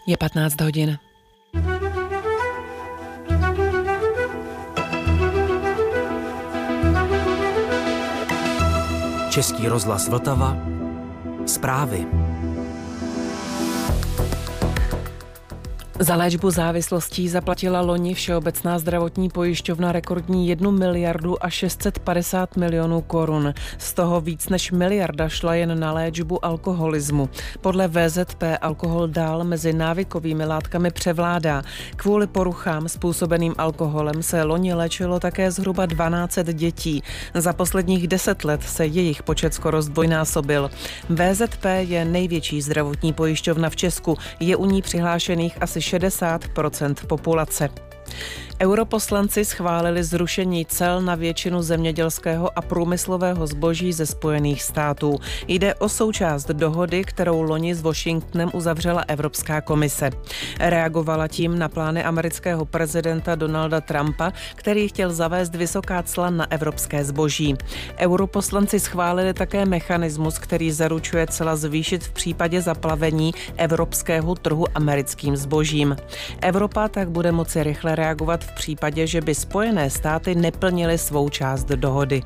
Je 15 hodin. Český rozhlas Vltava. Zprávy. Za léčbu závislostí zaplatila loni Všeobecná zdravotní pojišťovna rekordní 1 miliardu a 650 milionů korun. Z toho víc než miliarda šla jen na léčbu alkoholismu. Podle VZP alkohol dál mezi návykovými látkami převládá. Kvůli poruchám způsobeným alkoholem se loni léčilo také zhruba 1200 dětí. Za posledních 10 let se jejich počet skoro zdvojnásobil. VZP je největší zdravotní pojišťovna v Česku. Je u ní přihlášených asi 60% populace. Europoslanci schválili zrušení cel na většinu zemědělského a průmyslového zboží ze Spojených států. Jde o součást dohody, kterou loni s Washingtonem uzavřela Evropská komise. Reagovala tím na plány amerického prezidenta Donalda Trumpa, který chtěl zavést vysoká cla na evropské zboží. Europoslanci schválili také mechanismus, který zaručuje cla zvýšit v případě zaplavení evropského trhu americkým zbožím. Evropa tak bude moci rychle reagovat v případě, že by Spojené státy neplnily svou část dohody.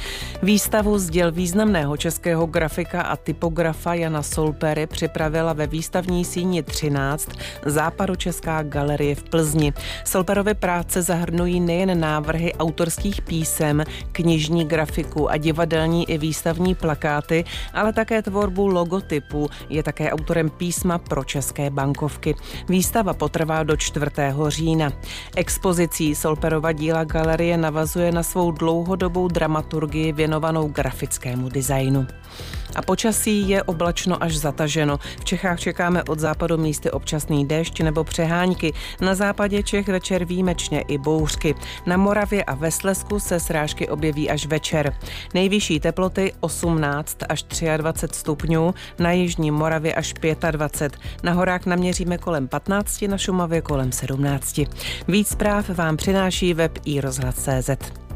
Výstavu z děl významného českého grafika a typografa Jana Solpery připravila ve výstavní síni 13 Západočeská galerie v Plzni. Solperovy práce zahrnují nejen návrhy autorských písem, knižní grafiku a divadelní i výstavní plakáty, ale také tvorbu logotypů. Je také autorem písma pro české bankovky. Výstava potrvá do 4. října. Expozicí Solperova díla galerie navazuje na svou dlouhodobou dramaturgii věnovanou grafickému designu. A počasí je oblačno až zataženo. V Čechách čekáme od západu místy občasný déšť nebo přehánky. Na západě Čech večer výjimečně i bouřky. Na Moravě a ve Slezsku se srážky objeví až večer. Nejvyšší teploty 18 až 23 stupňů, na jižní Moravě až 25. Na horách naměříme kolem 15, na Šumavě kolem 17. Víc zpráv vám přináší web iRozhlas.cz.